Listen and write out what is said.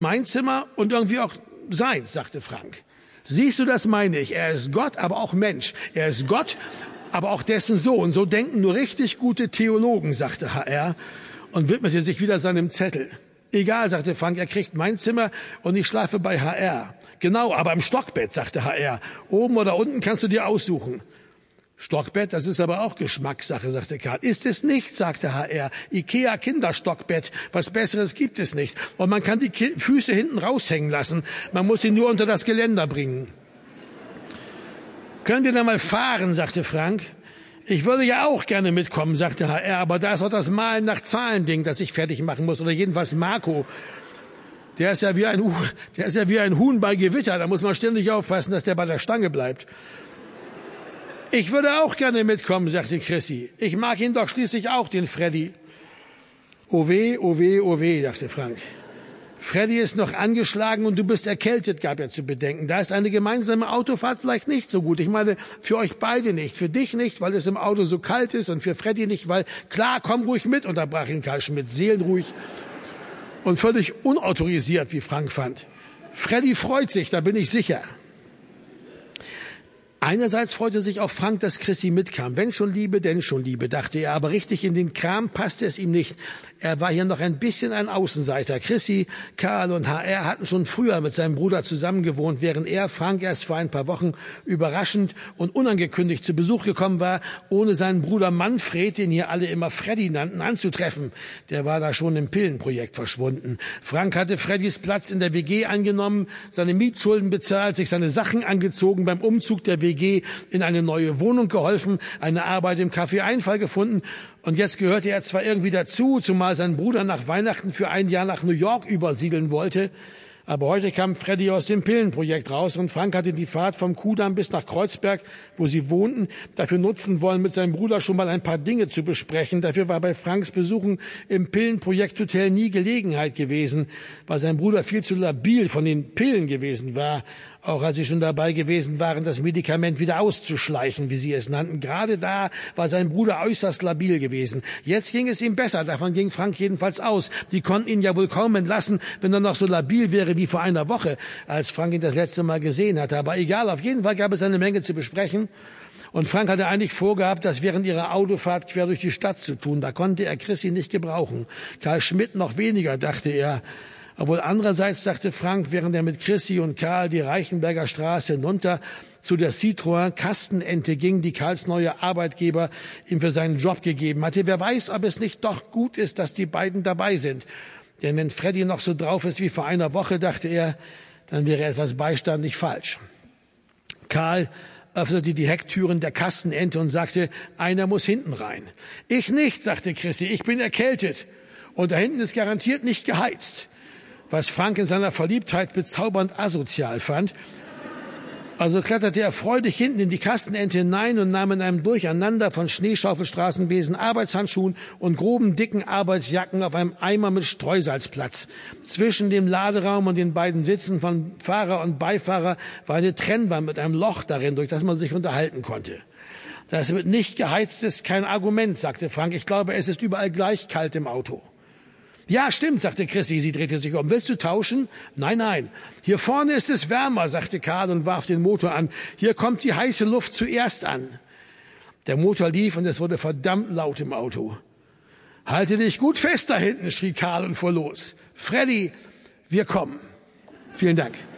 mein Zimmer und irgendwie auch seins, sagte Frank. Siehst du, das meine ich. Er ist Gott, aber auch Mensch. Er ist Gott, aber auch dessen Sohn. So denken nur richtig gute Theologen, sagte HR und widmete sich wieder seinem Zettel. Egal, sagte Frank, er kriegt mein Zimmer und ich schlafe bei HR. Genau, aber im Stockbett, sagte HR. Oben oder unten kannst du dir aussuchen. Stockbett, das ist aber auch Geschmackssache, sagte Karl. Ist es nicht, sagte HR. Ikea Kinderstockbett. Was Besseres gibt es nicht. Und man kann die Füße hinten raushängen lassen. Man muss sie nur unter das Geländer bringen. Können wir da mal fahren, sagte Frank. Ich würde ja auch gerne mitkommen, sagte HR, aber da ist auch das Malen nach Zahlen-Ding, das ich fertig machen muss. Oder jedenfalls Marco. Der ist ja wie ein Huhn bei Gewitter. Da muss man ständig aufpassen, dass der bei der Stange bleibt. Ich würde auch gerne mitkommen, sagte Chrissy. Ich mag ihn doch schließlich auch, den Freddy. Oh weh, oh weh, oh weh, dachte Frank. Freddy ist noch angeschlagen und du bist erkältet, gab er zu bedenken. Da ist eine gemeinsame Autofahrt vielleicht nicht so gut. Ich meine, für euch beide nicht. Für dich nicht, weil es im Auto so kalt ist und für Freddy nicht, weil, klar, komm ruhig mit, unterbrach ihn Karl Schmidt, seelenruhig und völlig unautorisiert, wie Frank fand. Freddy freut sich, da bin ich sicher. Einerseits freute sich auch Frank, dass Chrissy mitkam. Wenn schon Liebe, denn schon Liebe, dachte er. Aber richtig in den Kram passte es ihm nicht. Er war hier noch ein bisschen ein Außenseiter. Chrissy, Karl und HR hatten schon früher mit seinem Bruder zusammengewohnt, während er, Frank, erst vor ein paar Wochen überraschend und unangekündigt zu Besuch gekommen war, ohne seinen Bruder Manfred, den hier alle immer Freddy nannten, anzutreffen. Der war da schon im Pillenprojekt verschwunden. Frank hatte Freddys Platz in der WG eingenommen, seine Mietschulden bezahlt, sich seine Sachen angezogen, beim Umzug der WG in eine neue Wohnung geholfen, eine Arbeit im Café Einfall gefunden. Und jetzt gehörte er zwar irgendwie dazu, zumal sein Bruder nach Weihnachten für ein Jahr nach New York übersiedeln wollte. Aber heute kam Freddy aus dem Pillenprojekt raus und Frank hatte die Fahrt vom Kudamm bis nach Kreuzberg, wo sie wohnten, dafür nutzen wollen, mit seinem Bruder schon mal ein paar Dinge zu besprechen. Dafür war bei Franks Besuchen im Pillenprojekthotel nie Gelegenheit gewesen, weil sein Bruder viel zu labil von den Pillen gewesen war, auch als sie schon dabei gewesen waren, das Medikament wieder auszuschleichen, wie sie es nannten. Gerade da war sein Bruder äußerst labil gewesen. Jetzt ging es ihm besser, davon ging Frank jedenfalls aus. Die konnten ihn ja wohl kaum entlassen, wenn er noch so labil wäre wie vor einer Woche, als Frank ihn das letzte Mal gesehen hatte. Aber egal, auf jeden Fall gab es eine Menge zu besprechen. Und Frank hatte eigentlich vorgehabt, das während ihrer Autofahrt quer durch die Stadt zu tun. Da konnte er Chrissy nicht gebrauchen. Karl Schmidt noch weniger, dachte er. Obwohl andererseits, dachte Frank, während er mit Chrissy und Karl die Reichenberger Straße hinunter zu der Citroën Kastenente ging, die Karls neue Arbeitgeber ihm für seinen Job gegeben hatte. Wer weiß, ob es nicht doch gut ist, dass die beiden dabei sind. Denn wenn Freddy noch so drauf ist wie vor einer Woche, dachte er, dann wäre etwas Beistand nicht falsch. Karl öffnete die Hecktüren der Kastenente und sagte, einer muss hinten rein. Ich nicht, sagte Chrissy, ich bin erkältet. Und da hinten ist garantiert nicht geheizt. Was Frank in seiner Verliebtheit bezaubernd asozial fand. Also kletterte er freudig hinten in die Kastenente hinein und nahm in einem Durcheinander von Schneeschaufelstraßenbesen, Arbeitshandschuhen und groben, dicken Arbeitsjacken auf einem Eimer mit Streusalz Platz. Zwischen dem Laderaum und den beiden Sitzen von Fahrer und Beifahrer war eine Trennwand mit einem Loch darin, durch das man sich unterhalten konnte. Das mit nicht geheizt ist kein Argument, sagte Frank. Ich glaube, es ist überall gleich kalt im Auto. Ja, stimmt, sagte Chrissy, sie drehte sich um. Willst du tauschen? Nein, nein. Hier vorne ist es wärmer, sagte Karl und warf den Motor an. Hier kommt die heiße Luft zuerst an. Der Motor lief und es wurde verdammt laut im Auto. Halte dich gut fest da hinten, schrie Karl und fuhr los. Freddy, wir kommen. Vielen Dank.